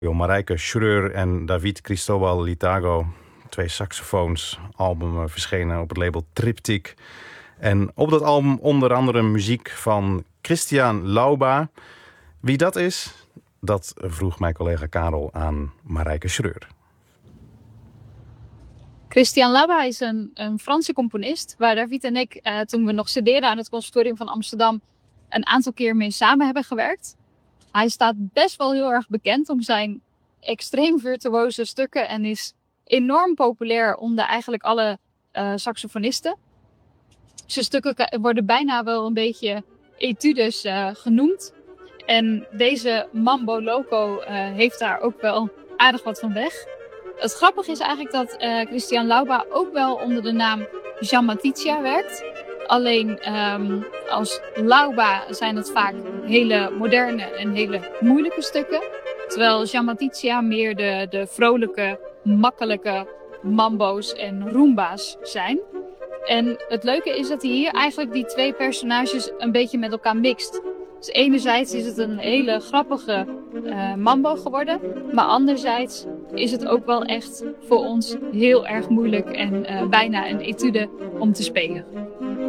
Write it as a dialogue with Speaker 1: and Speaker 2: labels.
Speaker 1: Marijke Schreur en David Cristobal Litago, 2 saxofoons. Album verschenen op het label Triptych. En op dat album onder andere muziek van Christian Lauba. Wie dat is, dat vroeg mijn collega Karel aan Marijke Schreur.
Speaker 2: Christian Lauba is een Franse componist waar David en ik, toen we nog studeerden aan het Conservatorium van Amsterdam, een aantal keer mee samen hebben gewerkt. Hij staat best wel heel erg bekend om zijn extreem virtuoze stukken en is enorm populair onder eigenlijk alle saxofonisten. Zijn stukken worden bijna wel een beetje etudes genoemd. En deze Mambo Loco heeft daar ook wel aardig wat van weg. Het grappige is eigenlijk dat Christian Lauba ook wel onder de naam Jean Mattia werkt. Alleen als Lauba zijn het vaak hele moderne en hele moeilijke stukken. Terwijl Jean Mattia meer de vrolijke, makkelijke mambo's en rumba's zijn. En het leuke is dat hij hier eigenlijk die 2 personages een beetje met elkaar mixt. Dus enerzijds is het een hele grappige mambo geworden. Maar anderzijds is het ook wel echt voor ons heel erg moeilijk en bijna een etude om te spelen.